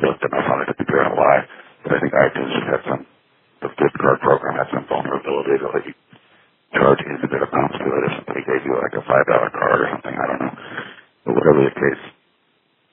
looked at my phone. I couldn't figure out why. But I think iTunes just had the gift card program had some vulnerability to let you charge infinite amounts to it if somebody gave you like a $5 card or something. I don't know. But whatever the case,